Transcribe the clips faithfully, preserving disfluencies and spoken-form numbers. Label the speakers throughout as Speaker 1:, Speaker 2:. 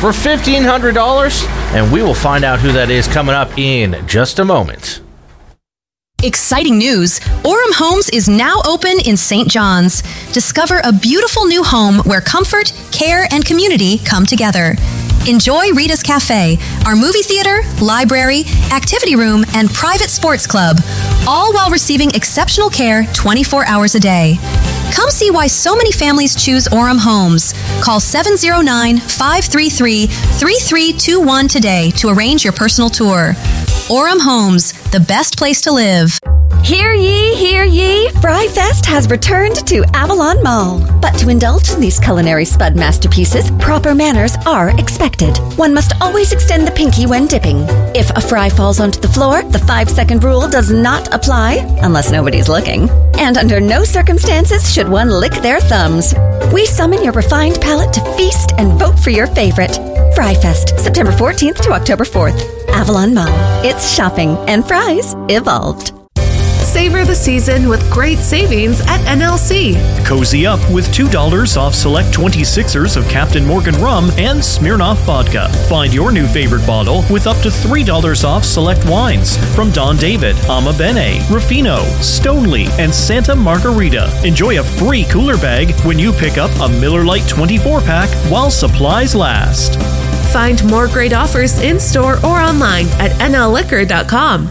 Speaker 1: for fifteen hundred dollars, and we will find out who that is coming up in just a moment.
Speaker 2: Exciting news! Orem Homes is now open in Saint John's. Discover a beautiful new home where comfort, care, and community come together. Enjoy Rita's Cafe, our movie theater, library, activity room, and private sports club, all while receiving exceptional care twenty-four hours a day. Come see why so many families choose Orem Homes. Call seven oh nine, five three three, three three two one today to arrange your personal tour. Orem Homes, the best place to live.
Speaker 3: Hear ye, hear ye, Fry Fest has returned to Avalon Mall. But to indulge in these culinary spud masterpieces, proper manners are expected. One must always extend the pinky when dipping. If a fry falls onto the floor, the five-second rule does not apply, unless nobody's looking. And under no circumstances should one lick their thumbs. We summon your refined palate to feast and vote for your favorite. Fry Fest, September fourteenth to October fourth. Avalon Mall. It's shopping and fries evolved.
Speaker 4: Savor the season with great savings at N L C.
Speaker 5: Cozy up with two dollars off select twenty-sixers of Captain Morgan rum and Smirnoff vodka. Find your new favorite bottle with up to three dollars off select wines from Don David, Ama Bene, Ruffino, Stoneleigh, and Santa Margarita. Enjoy a free cooler bag when you pick up a Miller Lite twenty-four pack while supplies last.
Speaker 4: Find more great offers in-store or online at N L liquor dot com.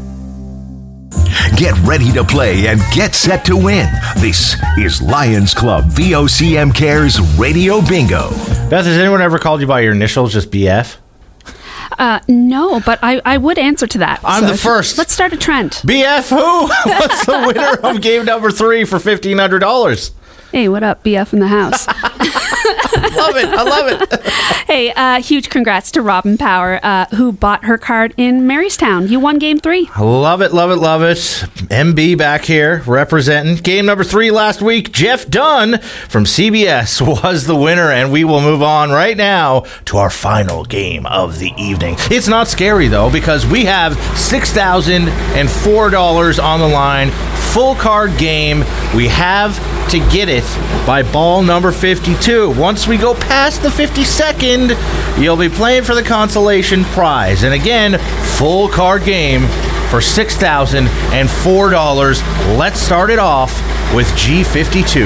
Speaker 6: Get ready to play and get set to win. This is Lions Club V O C M Cares Radio Bingo.
Speaker 1: Beth, has anyone ever called you by your initials, just B F?
Speaker 7: Uh, no, but I, I would answer to that.
Speaker 1: I'm
Speaker 7: so
Speaker 1: the first.
Speaker 7: Let's start a trend.
Speaker 1: B F who? What's the winner of game number three for fifteen hundred dollars?
Speaker 7: Hey, what up, B F in the house?
Speaker 1: Love it. I love it.
Speaker 7: Hey, uh, huge congrats to Robin Power, uh, who bought her card in Marystown. You won game three.
Speaker 1: Love it, love it, love it. M B back here representing. Game number three last week. Jeff Dunn from C B S was the winner, and we will move on right now to our final game of the evening. It's not scary, though, because we have six thousand four dollars on the line. Full card game. We have to get it by ball number fifty-two. Once we go past the fifty-second, you'll be playing for the consolation prize. And again, full card game for six thousand four dollars. Let's start it off with G fifty-two.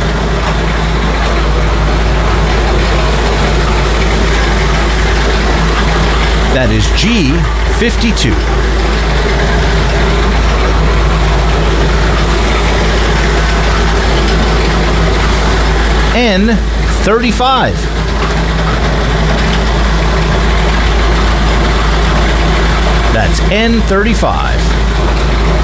Speaker 1: That is G fifty-two. N thirty-five. That's N thirty-five.